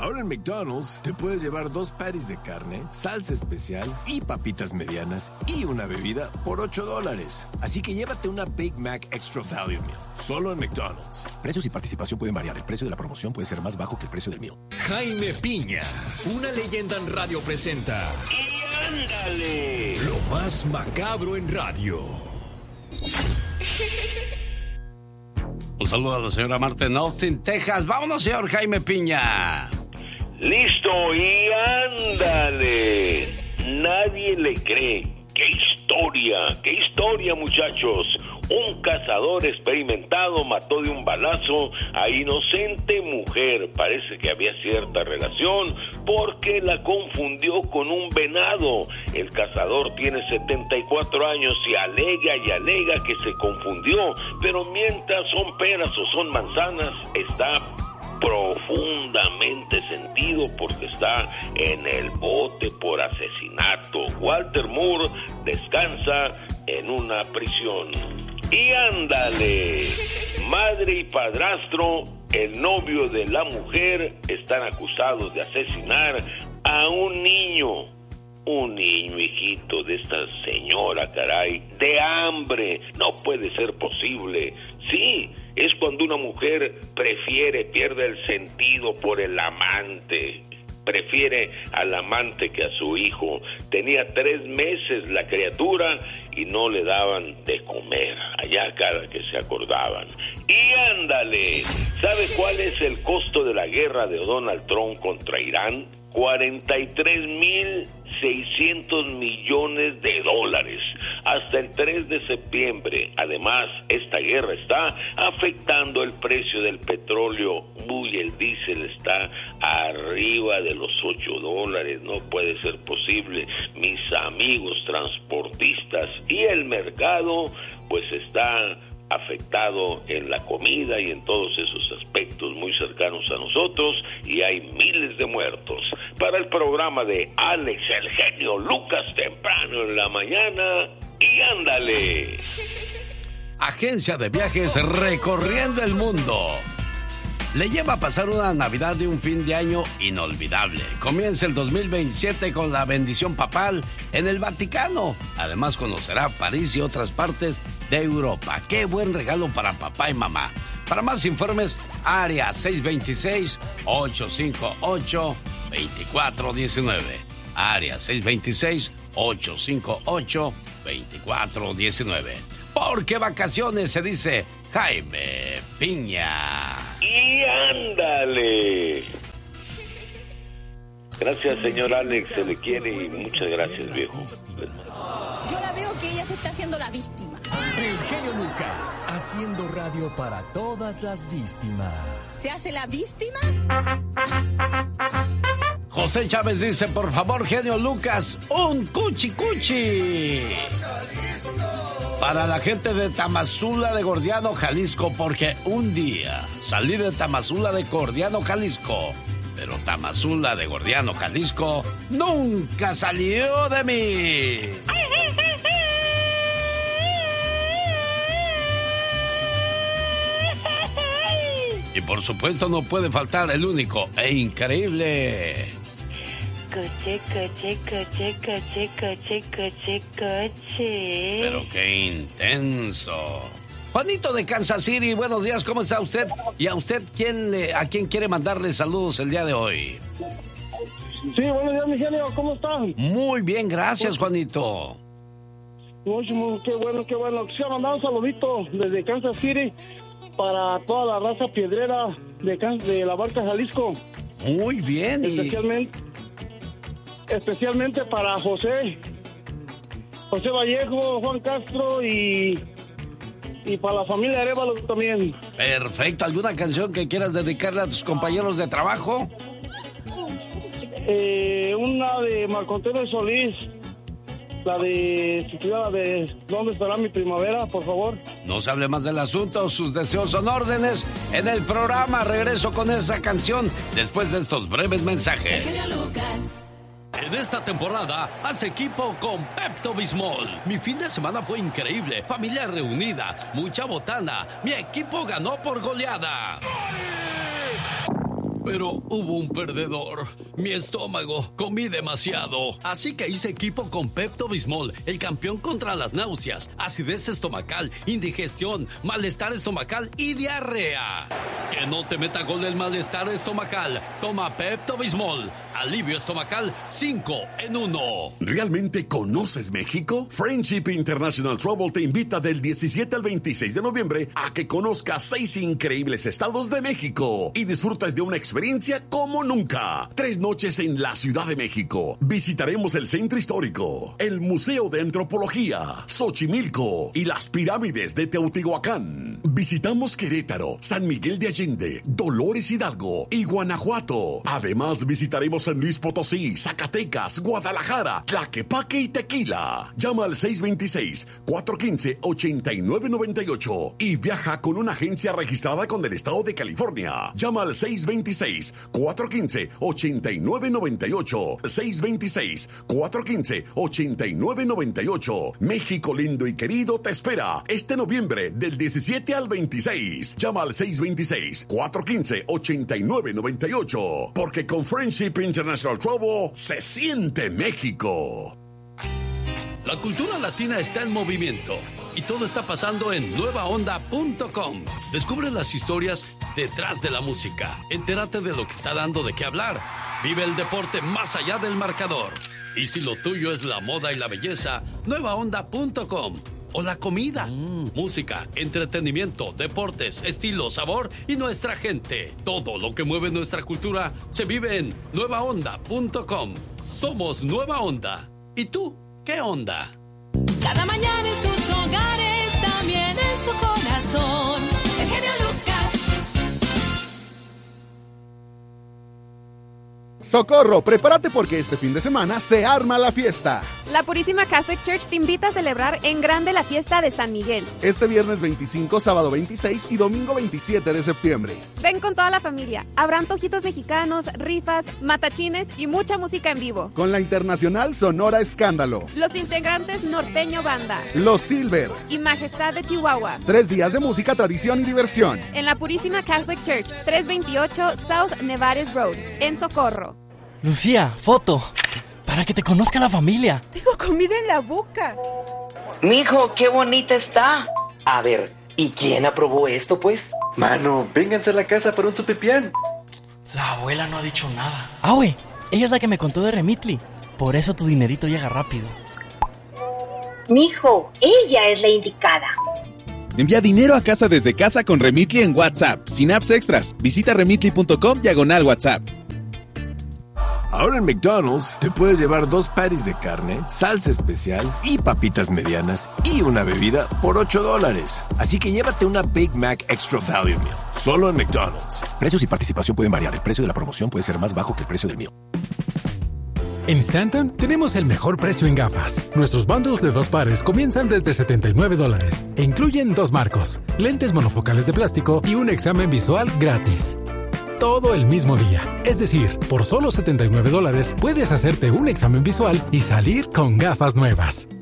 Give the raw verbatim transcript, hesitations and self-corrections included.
Ahora en McDonald's te puedes llevar dos patties de carne, salsa especial y papitas medianas y una bebida por ocho dólares. Así que llévate una Big Mac Extra Value Meal, solo en McDonald's. Precios y participación pueden variar. El precio de la promoción puede ser más bajo que el precio del meal. Jaime Piña, una leyenda en radio presenta. ¡Y ándale! Lo más macabro en radio. Un saludo a la señora Marta en Austin, Texas. Vámonos, señor Jaime Piña. Listo, y ándale. Nadie le cree. ¡Qué historia! ¡Qué historia, muchachos! Un cazador experimentado mató de un balazo a inocente mujer. Parece que había cierta relación porque la confundió con un venado. El cazador tiene setenta y cuatro años y alega y alega que se confundió. Pero mientras son peras o son manzanas, está profundamente sentido porque está en el bote por asesinato. Walter Moore descansa en una prisión. Y ándale, madre y padrastro, el novio de la mujer, están acusados de asesinar a un niño. Un niño, hijito de esta señora, caray, de hambre. No puede ser posible. Sí, es cuando una mujer prefiere, pierde el sentido por el amante. Prefiere al amante que a su hijo. Tenía tres meses la criatura y no le daban de comer allá cada que se acordaban. Y ándale, ¿sabe cuál es el costo de la guerra de Donald Trump contra Irán? cuarenta y tres mil seiscientos millones de dólares hasta el tres de septiembre. Además, esta guerra está afectando el precio del petróleo. Uy, el diésel está arriba de los ocho dólares. No puede ser posible. Mis amigos transportistas y el mercado, pues está afectado en la comida y en todos esos aspectos muy cercanos a nosotros, y hay miles de muertos. Para el programa de Alex el genio Lucas, temprano en la mañana, y ándale. Agencia de viajes recorriendo el mundo le lleva a pasar una Navidad y un fin de año inolvidable. Comienza el dos mil veintisiete con la bendición papal en el Vaticano. Además conocerá París y otras partes de Europa. ¡Qué buen regalo para papá y mamá! Para más informes, área seis dos seis, ocho cinco ocho, dos cuatro uno nueve. Área seis dos seis, ocho cinco ocho, dos cuatro uno nueve. Porque vacaciones se dice Jaime Piña. Y ándale. Gracias, señor Alex, se le quiere y muchas gracias, viejo. Yo la veo que ella se está haciendo la víctima. El genio Lucas, haciendo radio para todas las víctimas. ¿Se hace la víctima? José Chávez dice, por favor, genio Lucas, un cuchi cuchi para la gente de Tamazula de Gordiano, Jalisco, porque un día salí de Tamazula de Gordiano, Jalisco, pero Tamazula de Gordiano, Jalisco nunca salió de mí. Y por supuesto no puede faltar el único e increíble Coche, coche, coche, coche, coche, coche, coche. Pero qué intenso. Juanito de Kansas City, buenos días, ¿cómo está usted? ¿Y a usted quién le, a quién quiere mandarle saludos el día de hoy? Sí, buenos días, mi genio, ¿cómo están? Muy bien, gracias, Juanito. Muy, muy, qué bueno, qué bueno. Quisiera mandar un saludito desde Kansas City para toda la raza piedrera de, de la Barca Jalisco. Muy bien. Especialmente, y... especialmente para José, José Vallejo, Juan Castro y, y para la familia Arévalo también. Perfecto. ¿Alguna canción que quieras dedicarle a tus compañeros de trabajo? Eh, una de Marco Antonio Solís. La de, si tuviera la de ¿Dónde estará mi primavera, por favor? No se hable más del asunto, sus deseos son órdenes. En el programa regreso con esa canción después de estos breves mensajes. En esta temporada, haz equipo con Pepto-Bismol. Mi fin de semana fue increíble, familia reunida, mucha botana. Mi equipo ganó por goleada. Pero hubo un perdedor. Mi estómago. Comí demasiado. Así que hice equipo con Pepto-Bismol, el campeón contra las náuseas, acidez estomacal, indigestión, malestar estomacal y diarrea. Que no te meta gol el malestar estomacal. Toma Pepto-Bismol. Alivio estomacal cinco en uno. ¿Realmente conoces México? Friendship International Travel te invita del diecisiete al veintiséis de noviembre a que conozcas seis increíbles estados de México y disfrutas de una experiencia como nunca. Tres noches en la Ciudad de México. Visitaremos el Centro Histórico, el Museo de Antropología, Xochimilco y las pirámides de Teotihuacán. Visitamos Querétaro, San Miguel de Allende, Dolores Hidalgo y Guanajuato. Además, visitaremos San Luis Potosí, Zacatecas, Guadalajara, Tlaquepaque y Tequila. Llama al seis dos seis, cuatro uno cinco, ocho nueve nueve ocho y viaja con una agencia registrada con el estado de California. Llama al seis dos seis, cuatro uno cinco, ocho nueve nueve ocho. seis dos seis, cuatro uno cinco, ocho nueve nueve ocho. México lindo y querido te espera este noviembre del diecisiete al veintiséis. Llama al seis dos seis, cuatro uno cinco, ocho nueve nueve ocho. Porque con Friendship International Travel se siente México. La cultura latina está en movimiento y todo está pasando en nueva onda punto com. Descubre las historias detrás de la música. Entérate de lo que está dando de qué hablar. Vive el deporte más allá del marcador. Y si lo tuyo es la moda y la belleza, nueva onda punto com. O la comida, mm. música, entretenimiento, deportes, estilo, sabor y nuestra gente. Todo lo que mueve nuestra cultura se vive en nueva onda punto com. Somos Nueva Onda. ¿Y tú? ¿Qué onda? Cada mañana en sus hogares, también en su corazón. El genio Lucas. ¡Socorro! Prepárate porque este fin de semana se arma la fiesta. La Purísima Catholic Church te invita a celebrar en grande la fiesta de San Miguel. Este viernes veinticinco, sábado veintiséis y domingo veintisiete de septiembre. Ven con toda la familia. Habrá antojitos mexicanos, rifas, matachines y mucha música en vivo. Con la internacional Sonora Escándalo. Los integrantes Norteño Banda. Los Silver. Y Majestad de Chihuahua. Tres días de música, tradición y diversión. En la Purísima Catholic Church, trescientos veintiocho South Nevares Road, en Socorro. Lucía, foto. Para que te conozca la familia. Tengo comida en la boca. Mijo, qué bonita está. A ver, ¿y quién aprobó esto, pues? Mano, vénganse a la casa para un sopipián. La abuela no ha dicho nada. Ah, güey, ella es la que me contó de Remitly. Por eso tu dinerito llega rápido. Mijo, ella es la indicada. Envía dinero a casa desde casa con Remitly en WhatsApp, sin apps extras. Visita remitly punto com diagonal WhatsApp. Ahora en McDonald's te puedes llevar dos patties de carne, salsa especial y papitas medianas y una bebida por ocho dólares. Así que llévate una Big Mac Extra Value Meal, solo en McDonald's. Precios y participación pueden variar. El precio de la promoción puede ser más bajo que el precio del meal. En Stanton tenemos el mejor precio en gafas. Nuestros bundles de dos pares comienzan desde setenta y nueve dólares e incluyen dos marcos, lentes monofocales de plástico y un examen visual gratis. Todo el mismo día. Es decir, por solo setenta y nueve dólares puedes hacerte un examen visual y salir con gafas nuevas.